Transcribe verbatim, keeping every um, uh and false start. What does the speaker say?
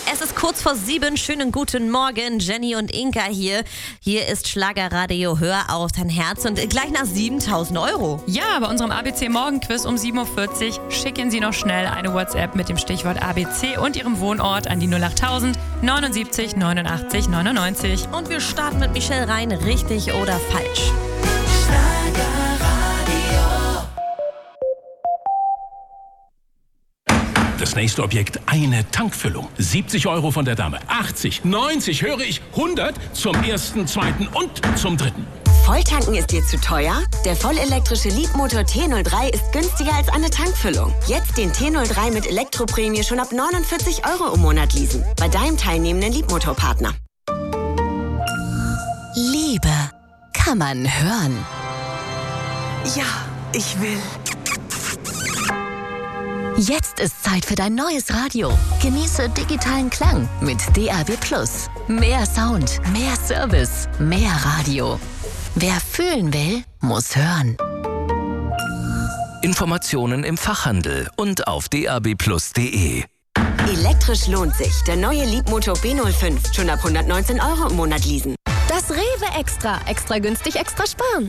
Es ist kurz vor sieben. Schönen guten Morgen. Jenny und Inka hier. Hier ist Schlagerradio. Hör auf dein Herz. Und gleich nach siebentausend Euro. Ja, bei unserem A B C-Morgenquiz um sieben Uhr vierzig schicken Sie noch schnell eine WhatsApp mit dem Stichwort A B C und Ihrem Wohnort an die null achttausend neunundsiebzig neunundachtzig neunundneunzig. Und wir starten mit Michelle rein. Richtig oder falsch? Das nächste Objekt, eine Tankfüllung. siebzig Euro von der Dame. achtzig, neunzig, höre ich, hundert zum ersten, zweiten und zum dritten. Volltanken ist dir zu teuer? Der vollelektrische Leapmotor T null drei ist günstiger als eine Tankfüllung. Jetzt den T null drei mit Elektroprämie schon ab neunundvierzig Euro im Monat leasen. Bei deinem teilnehmenden Leapmotor-Partner. Liebe kann man hören. Ja, ich will. Jetzt ist Zeit für dein neues Radio. Genieße digitalen Klang mit D A B plus. Mehr Sound, mehr Service, mehr Radio. Wer fühlen will, muss hören. Informationen im Fachhandel und auf d a b plus punkt d e. Elektrisch lohnt sich. Der neue Leapmotor B null fünf. Schon ab hundertneunzehn Euro im Monat leasen. Das Rewe Extra. Extra günstig, extra sparen.